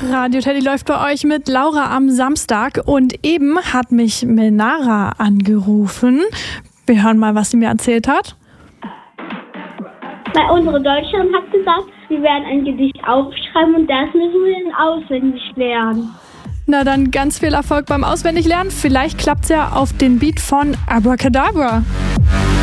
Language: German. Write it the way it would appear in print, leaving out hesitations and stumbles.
Radio Teddy läuft bei euch mit Laura am Samstag und eben hat mich Menara angerufen. Wir hören mal, was sie mir erzählt hat. Weil unsere Deutscherin hat gesagt, wir werden ein Gedicht aufschreiben und das müssen wir dann auswendig lernen. Na dann ganz viel Erfolg beim Auswendiglernen. Vielleicht klappt's ja auf den Beat von Abracadabra.